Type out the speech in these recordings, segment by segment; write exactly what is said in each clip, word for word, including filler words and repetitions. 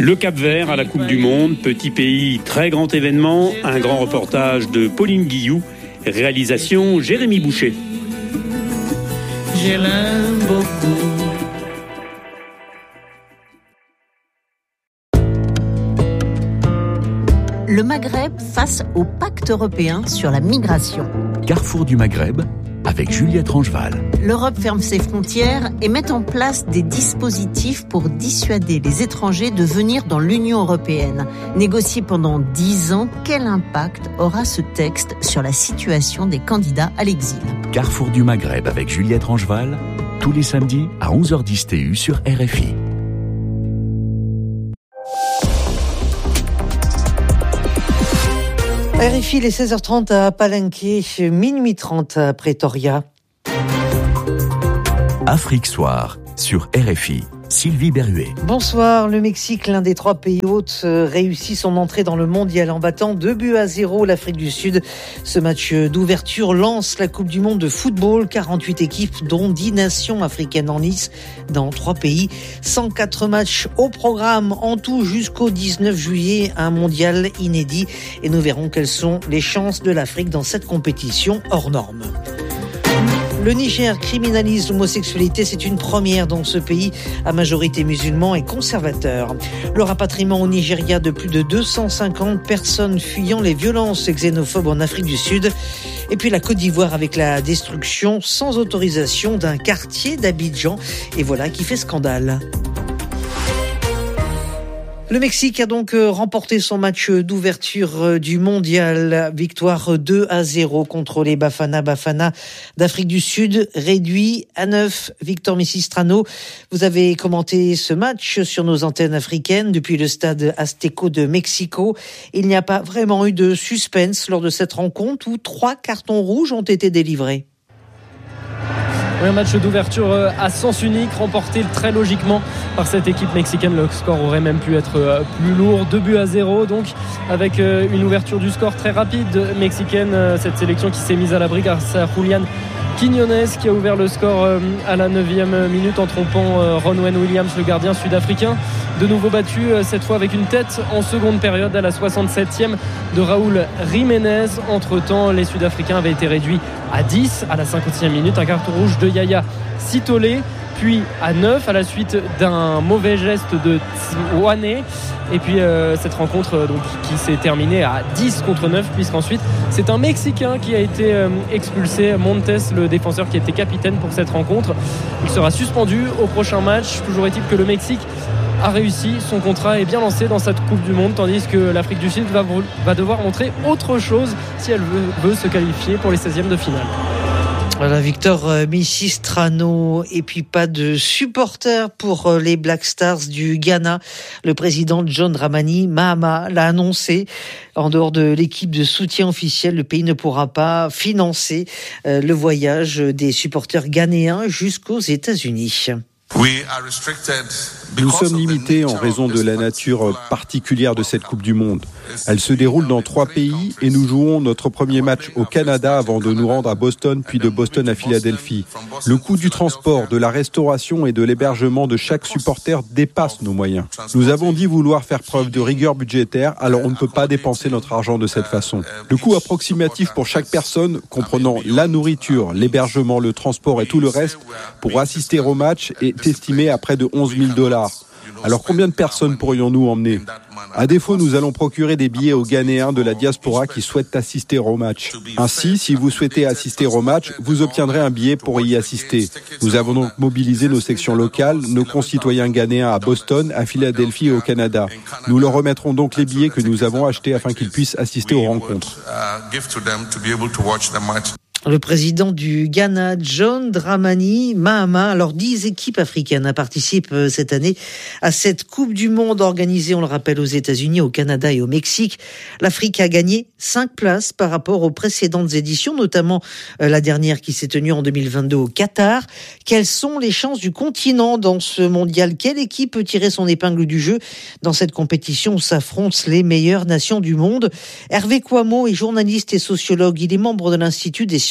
Le Cap-Vert à la Coupe du Monde, petit pays, très grand événement, un grand reportage de Pauline Guillou, réalisation Jérémy Boucher. Je l'aime beaucoup. Le Maghreb face au pacte européen sur la migration. Carrefour du Maghreb avec Juliette Rangeval. L'Europe ferme ses frontières et met en place des dispositifs pour dissuader les étrangers de venir dans l'Union européenne. Négocié pendant dix ans, quel impact aura ce texte sur la situation des candidats à l'exil ? Carrefour du Maghreb avec Juliette Rangeval, tous les samedis à onze heures dix T U sur R F I. R F I, les seize heures trente à Palenque, minuit trente à Pretoria. Afrique Soir sur R F I. Sylvie Berruet. Bonsoir. Le Mexique, l'un des trois pays hôtes, réussit son entrée dans le mondial en battant deux buts à zéro l'Afrique du Sud. Ce match d'ouverture lance la Coupe du Monde de football. quarante-huit équipes, dont dix nations africaines en lice dans trois pays. cent quatre matchs au programme en tout jusqu'au dix-neuf juillet. Un mondial inédit. Et nous verrons quelles sont les chances de l'Afrique dans cette compétition hors norme. Le Niger criminalise l'homosexualité, c'est une première dans ce pays à majorité musulman et conservateur. Le rapatriement au Nigeria de plus de deux cent cinquante personnes fuyant les violences xénophobes en Afrique du Sud. Et puis la Côte d'Ivoire avec la destruction sans autorisation d'un quartier d'Abidjan. Et voilà qui fait scandale. Le Mexique a donc remporté son match d'ouverture du mondial. Victoire deux à zéro contre les Bafana Bafana d'Afrique du Sud, réduit à neuf. Victor Misistrano, vous avez commenté ce match sur nos antennes africaines depuis le stade Azteco de Mexico. Il n'y a pas vraiment eu de suspense lors de cette rencontre où trois cartons rouges ont été délivrés. Un match d'ouverture à sens unique, remporté très logiquement par cette équipe mexicaine. Le score aurait même pu être plus lourd. deux buts à zéro, donc avec une ouverture du score très rapide mexicaine. Cette sélection qui s'est mise à l'abri grâce à Julian Quiñones qui a ouvert le score à la neuvième minute en trompant Ronwen Williams, le gardien sud-africain. De nouveau battu, cette fois avec une tête en seconde période à la soixante-septième de Raúl Jiménez. Entre-temps, les Sud-Africains avaient été réduits à dix à la cinquantième minute. Un carton rouge de Yaya Sitole, puis à neuf à la suite d'un mauvais geste de Wane. Et puis euh, cette rencontre donc, qui s'est terminée à dix contre neuf, puisqu'ensuite c'est un Mexicain qui a été euh, expulsé, Montes, le défenseur qui était capitaine pour cette rencontre. Il sera suspendu au prochain match. Toujours est-il que le Mexique a réussi, son contrat est bien lancé dans cette Coupe du Monde, tandis que l'Afrique du Sud va, va devoir montrer autre chose si elle veut, veut se qualifier pour les seizièmes de finale. Voilà, Victor Misistrano. Et puis pas de supporters pour les Black Stars du Ghana. Le président John Dramani Mahama l'a annoncé. En dehors de l'équipe de soutien officiel, le pays ne pourra pas financer le voyage des supporters ghanéens jusqu'aux États-Unis. Nous sommes limités en raison de la nature particulière de cette Coupe du Monde. Elle se déroule dans trois pays et nous jouons notre premier match au Canada avant de nous rendre à Boston, puis de Boston à Philadelphie. Le coût du transport, de la restauration et de l'hébergement de chaque supporter dépasse nos moyens. Nous avons dit vouloir faire preuve de rigueur budgétaire, alors on ne peut pas dépenser notre argent de cette façon. Le coût approximatif pour chaque personne, comprenant la nourriture, l'hébergement, le transport et tout le reste, pour assister au match est estimé à près de onze mille dollars. Alors combien de personnes pourrions-nous emmener ? À défaut, nous allons procurer des billets aux Ghanéens de la diaspora qui souhaitent assister au match. Ainsi, si vous souhaitez assister au match, vous obtiendrez un billet pour y assister. Nous avons donc mobilisé nos sections locales, nos concitoyens ghanéens à Boston, à Philadelphie et au Canada. Nous leur remettrons donc les billets que nous avons achetés afin qu'ils puissent assister aux rencontres. Le président du Ghana, John Dramani Mahama. Alors, dix équipes africaines participent cette année à cette Coupe du Monde organisée, on le rappelle, aux États-Unis, au Canada et au Mexique. L'Afrique a gagné cinq places par rapport aux précédentes éditions, notamment la dernière qui s'est tenue en deux mille vingt-deux au Qatar. Quelles sont les chances du continent dans ce mondial ? Quelle équipe peut tirer son épingle du jeu dans cette compétition où s'affrontent les meilleures nations du monde ? Hervé Kouamo est journaliste et sociologue. Il est membre de l'Institut des sciences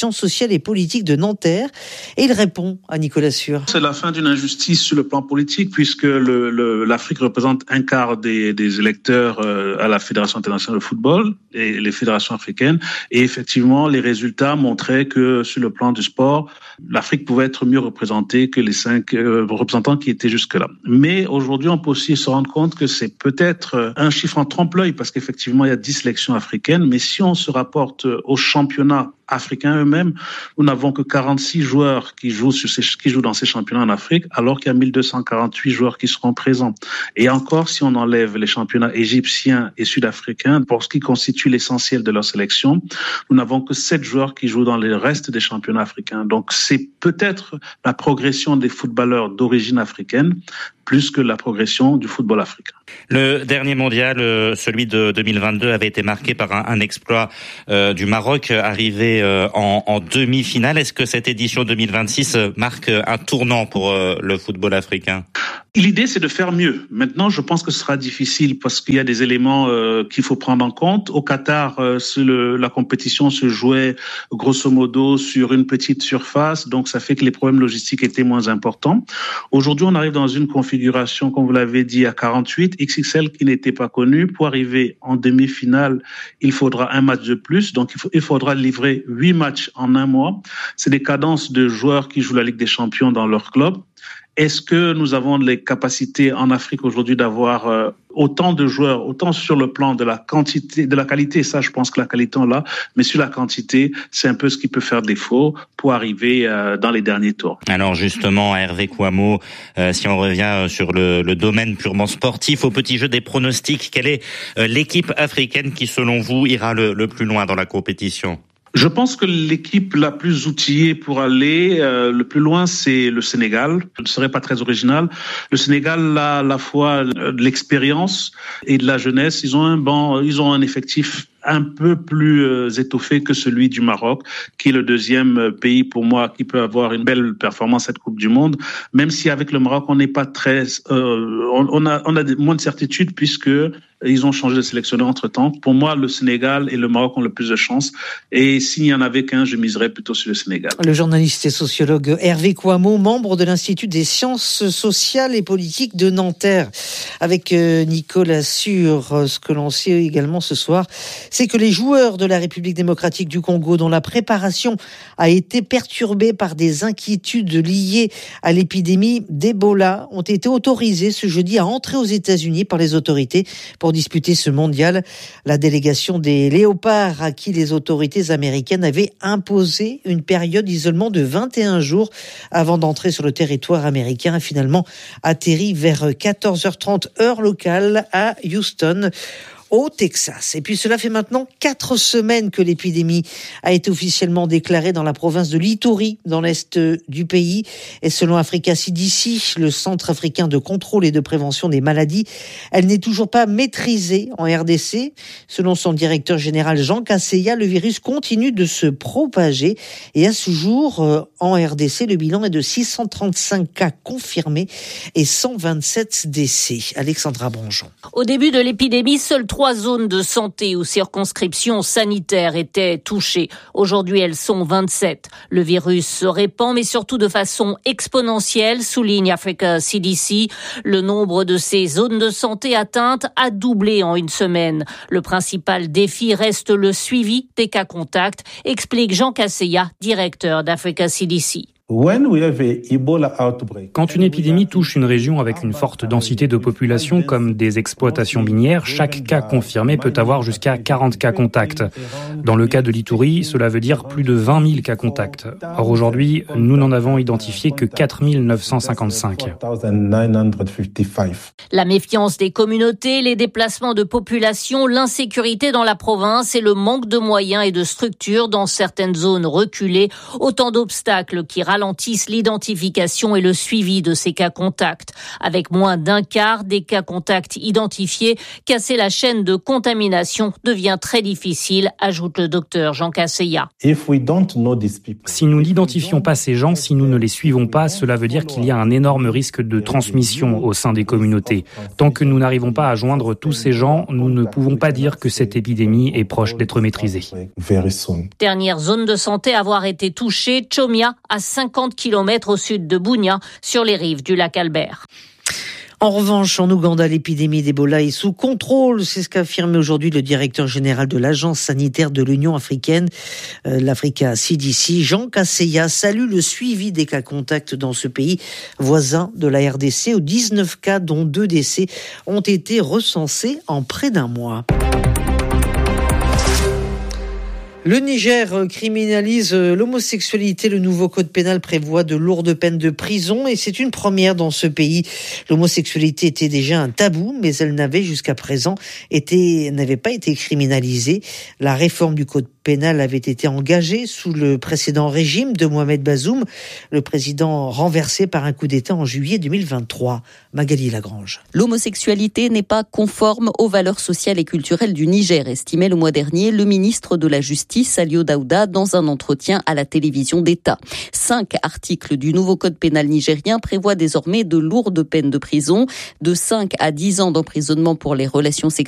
sciences sociales et politiques de Nanterre. Et il répond à Nicolas Sûr. C'est la fin d'une injustice sur le plan politique, puisque le, le, l'Afrique représente un quart des, des électeurs euh, à la Fédération internationale de football et les fédérations africaines. Et effectivement, les résultats montraient que sur le plan du sport, l'Afrique pouvait être mieux représentée que les cinq euh, représentants qui étaient jusque-là. Mais aujourd'hui, on peut aussi se rendre compte que c'est peut-être un chiffre en trompe-l'œil, parce qu'effectivement, il y a dix sélections africaines. Mais si on se rapporte aux championnats africains eux-mêmes, nous n'avons que quarante-six joueurs qui jouent, sur ces, qui jouent dans ces championnats en Afrique, alors qu'il y a mille deux cent quarante-huit joueurs qui seront présents. Et encore, si on enlève les championnats égyptiens et sud-africains, pour ce qui constitue l'essentiel de leur sélection, nous n'avons que sept joueurs qui jouent dans le reste des championnats africains. Donc, c'est peut-être la progression des footballeurs d'origine africaine plus que la progression du football africain. Le dernier mondial, celui de deux mille vingt-deux, avait été marqué par un, un exploit euh, du Maroc, arrivé euh, en, en demi-finale. Est-ce que cette édition deux mille vingt-six marque un tournant pour euh, le football africain ? L'idée, c'est de faire mieux. Maintenant, je pense que ce sera difficile parce qu'il y a des éléments euh, qu'il faut prendre en compte. Au Qatar, euh, le, la compétition se jouait grosso modo sur une petite surface, donc ça fait que les problèmes logistiques étaient moins importants. Aujourd'hui, on arrive dans une configuration, comme vous l'avez dit, à quarante-huit, X X L qui n'était pas connue. Pour arriver en demi-finale, il faudra un match de plus, donc il, faut, il faudra livrer huit matchs en un mois. C'est des cadences de joueurs qui jouent la Ligue des Champions dans leur club. Est-ce que nous avons les capacités en Afrique aujourd'hui d'avoir euh, autant de joueurs, autant sur le plan de la quantité, de la qualité, ça je pense que la qualité on l'a, mais sur la quantité, c'est un peu ce qui peut faire défaut pour arriver euh, dans les derniers tours. Alors justement, Hervé Kouammo, euh, si on revient sur le, le domaine purement sportif, au petit jeu des pronostics, quelle est euh, l'équipe africaine qui selon vous ira le, le plus loin dans la compétition ? Je pense que l'équipe la plus outillée pour aller euh, le plus loin, c'est le Sénégal. Ce ne serait pas très original. Le Sénégal a à la fois de l'expérience et de la jeunesse. Ils ont un banc, ils ont un effectif un peu plus euh, étoffé que celui du Maroc, qui est le deuxième pays pour moi qui peut avoir une belle performance à cette Coupe du Monde. Même si avec le Maroc on n'est pas très, euh, on, on a on a moins de certitude puisque ils ont changé de sélectionneur entre-temps. Pour moi, le Sénégal et le Maroc ont le plus de chances. Et s'il n'y en avait qu'un, je miserais plutôt sur le Sénégal. Le journaliste et sociologue Hervé Kouammo, membre de l'Institut des sciences sociales et politiques de Nanterre. Avec Nicolas Sûr, ce que l'on sait également ce soir, c'est que les joueurs de la République démocratique du Congo, dont la préparation a été perturbée par des inquiétudes liées à l'épidémie d'Ebola, ont été autorisés ce jeudi à entrer aux États-Unis par les autorités pour disputer ce mondial. La délégation des Léopards, à qui les autorités américaines avaient imposé une période d'isolement de vingt et un jours avant d'entrer sur le territoire américain, a finalement atterri vers quatorze heures trente heure locale à Houston, au Texas. Et puis cela fait maintenant quatre semaines que l'épidémie a été officiellement déclarée dans la province de l'Ituri, dans l'est du pays. Et selon Africa C D C, le Centre africain de contrôle et de prévention des maladies, elle n'est toujours pas maîtrisée en R D C. Selon son directeur général Jean Kaseya, le virus continue de se propager. Et à ce jour, en R D C, le bilan est de six cent trente-cinq cas confirmés et cent vingt-sept décès. Alexandra Bonjon. Au début de l'épidémie, seuls trois zones de santé ou circonscriptions sanitaires étaient touchées. Aujourd'hui, elles sont vingt-sept. Le virus se répand, mais surtout de façon exponentielle, souligne Africa C D C. Le nombre de ces zones de santé atteintes a doublé en une semaine. Le principal défi reste le suivi des cas contacts, explique Jean Kaseya, directeur d'Africa C D C. Quand une épidémie touche une région avec une forte densité de population comme des exploitations minières, chaque cas confirmé peut avoir jusqu'à quarante cas contacts. Dans le cas de l'Ituri, cela veut dire plus de vingt mille cas contacts. Or aujourd'hui, nous n'en avons identifié que quatre mille neuf cent cinquante-cinq. La méfiance des communautés, les déplacements de population, l'insécurité dans la province et le manque de moyens et de structures dans certaines zones reculées, autant d'obstacles qui ralentissent ralentissent l'identification et le suivi de ces cas contacts. Avec moins d'un quart des cas contacts identifiés, casser la chaîne de contamination devient très difficile, ajoute le docteur Jean Casseya. Si nous n'identifions pas ces gens, si nous ne les suivons pas, cela veut dire qu'il y a un énorme risque de transmission au sein des communautés. Tant que nous n'arrivons pas à joindre tous ces gens, nous ne pouvons pas dire que cette épidémie est proche d'être maîtrisée. Dernière zone de santé à avoir été touchée, Chomia, à cinquante kilomètres au sud de Bunia, sur les rives du lac Albert. En revanche, en Ouganda, l'épidémie d'Ebola est sous contrôle. C'est ce qu'a affirmé aujourd'hui le directeur général de l'Agence sanitaire de l'Union africaine, euh, l'Africa C D C. Jean Casseya salue le suivi des cas contacts dans ce pays voisin de la R D C, où dix-neuf cas, dont deux décès, ont été recensés en près d'un mois. Le Niger criminalise l'homosexualité. Le nouveau code pénal prévoit de lourdes peines de prison et c'est une première dans ce pays. L'homosexualité était déjà un tabou, mais elle n'avait jusqu'à présent été, n'avait pas été criminalisée. La réforme du code pénal avait été engagée sous le précédent régime de Mohamed Bazoum, le président renversé par un coup d'État en juillet deux mille vingt-trois. Magali Lagrange. L'homosexualité n'est pas conforme aux valeurs sociales et culturelles du Niger, estimait le mois dernier le ministre de la Justice, Alio Daouda, dans un entretien à la télévision d'État. Cinq articles du nouveau code pénal nigérien prévoient désormais de lourdes peines de prison, de cinq à dix ans d'emprisonnement pour les relations sexuelles